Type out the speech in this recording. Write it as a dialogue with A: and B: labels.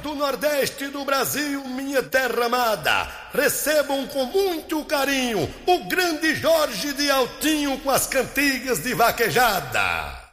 A: do Nordeste do Brasil, minha terra amada, recebam com muito carinho o grande Jorge de Altinho com as cantigas de vaquejada.